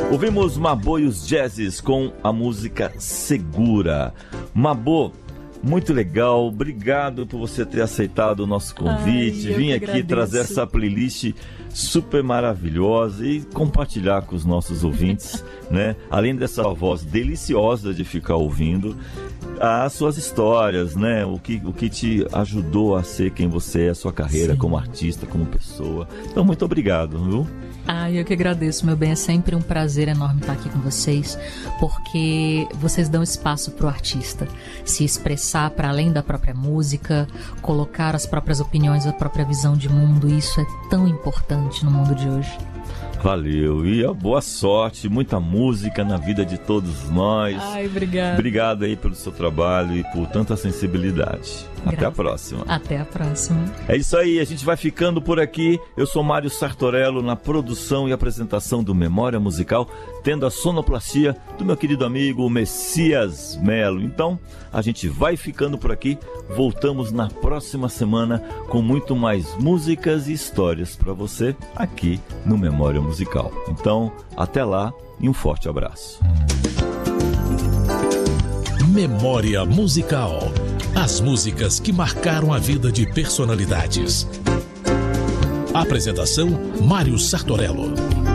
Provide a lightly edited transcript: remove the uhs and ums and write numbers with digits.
Ouvimos Mabô e os Jazzes com a música Segura. Mabô, muito legal, obrigado por você ter aceitado o nosso convite. Vim aqui trazer essa playlist super maravilhosa e compartilhar com os nossos ouvintes, né? Além dessa voz deliciosa de ficar ouvindo, as suas histórias, né? O que te ajudou a ser quem você é, a sua carreira como artista, como pessoa. Então, muito obrigado, viu? Eu que agradeço, meu bem. É sempre um prazer enorme estar aqui com vocês, porque vocês dão espaço para o artista se expressar para além da própria música, colocar as próprias opiniões, a própria visão de mundo. Isso é tão importante no mundo de hoje. Valeu, e boa sorte, muita música na vida de todos nós. Obrigado. Obrigado aí pelo seu trabalho e por tanta sensibilidade. Até a próxima. Até a próxima. É isso aí, a gente vai ficando por aqui. Eu sou Mário Sartorello, na produção e apresentação do Memória Musical, tendo a sonoplastia do meu querido amigo Messias Melo. Então, a gente vai ficando por aqui. Voltamos na próxima semana com muito mais músicas e histórias para você aqui no Memória Musical. Então, até lá e um forte abraço. Memória Musical. As músicas que marcaram a vida de personalidades. Apresentação: Mário Sartorello.